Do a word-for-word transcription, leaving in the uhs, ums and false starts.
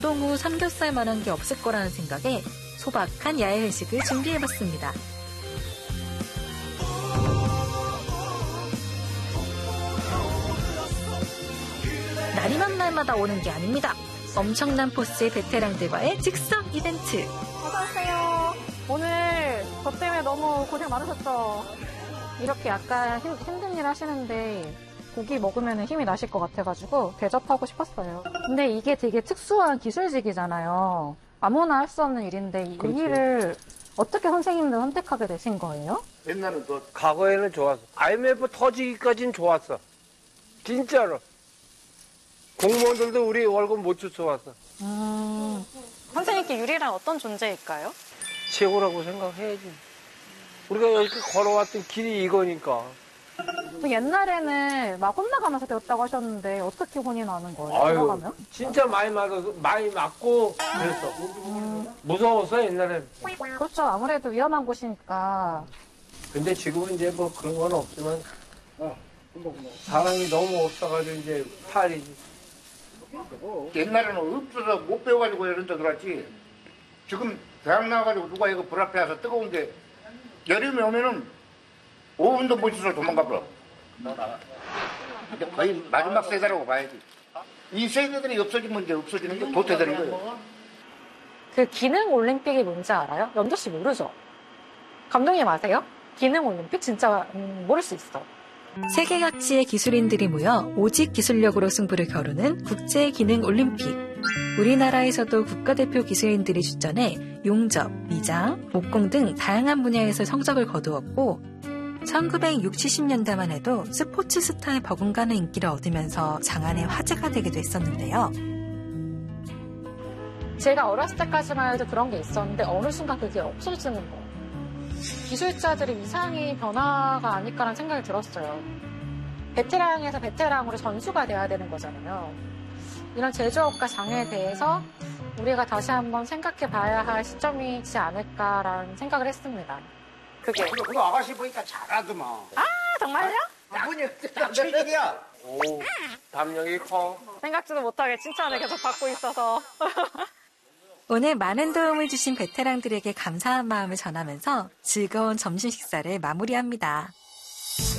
활동 후 삼겹살 만한 게 없을 거라는 생각에 소박한 야외 회식을 준비해봤습니다. 날이면 날마다 오는 게 아닙니다. 엄청난 포스의 베테랑들과의 즉석 이벤트. 어서오세요. 오늘 저 때문에 너무 고생 많으셨죠? 이렇게 약간 힘, 힘든 일 하시는데 고기 먹으면 힘이 나실 것 같아가지고 대접하고 싶었어요. 근데 이게 되게 특수한 기술직이잖아요. 아무나 할 수 없는 일인데 이 그렇지. 일을 어떻게 선생님들 선택하게 되신 거예요? 옛날은 또 과거에는 좋았어. 아이엠에프 터지기까지는 좋았어. 진짜로. 공무원들도 우리 월급 못 주워왔어. 음, 선생님께 유리란 어떤 존재일까요? 최고라고 생각해야지. 우리가 이렇게 걸어왔던 길이 이거니까. 옛날에는 막 혼나가면서 배웠다고 하셨는데 어떻게 혼이 나는 거예요? 아유, 혼나가면? 진짜 많이 맞아서 많이 맞고 그랬어. 음, 무서웠어 옛날에. 그렇죠. 아무래도 위험한 곳이니까. 근데 지금은 이제 뭐 그런 건 없지만 사람이 너무 없어가지고 이제 팔이지. 옛날에는 없어서 못 배워가지고 이런 데 들어왔지. 지금 대학 나와가지고 누가 이거 불 앞에 와서 뜨거운데 여름이 오면은 오 분도 못 있어서 도망가 버려. 거의 마지막 세대라고 봐야지. 이 세대들이 없어지면 이제 없어지는 게 도태되는 거예요. 그 기능 올림픽이 뭔지 알아요? 연도 씨 모르죠? 감독님 아세요? 기능 올림픽 진짜 음, 모를 수 있어. 세계 각지의 기술인들이 모여 오직 기술력으로 승부를 겨루는 국제기능올림픽. 우리나라에서도 국가대표 기술인들이 출전해 용접, 미장, 목공 등 다양한 분야에서 성적을 거두었고 천구백육십, 칠십 년대만 해도 스포츠 스타에 버금가는 인기를 얻으면서 장안의 화제가 되기도 했었는데요. 제가 어렸을 때까지만 해도 그런 게 있었는데 어느 순간 그게 없어지는 거예요. 기술자들의 위상이 변화가 아닐까라는 생각이 들었어요. 베테랑에서 베테랑으로 전수가 돼야 되는 거잖아요. 이런 제조업과 장애에 대해서 우리가 다시 한번 생각해 봐야 할 시점이지 않을까라는 생각을 했습니다. 그게. 그 아가씨 보니까 잘하더만. 아, 정말요? 나분이 딱 출직이야. 오, 담력이 커. 생각지도 못하게 칭찬을 계속 받고 있어서. 오늘 많은 도움을 주신 베테랑들에게 감사한 마음을 전하면서 즐거운 점심 식사를 마무리합니다.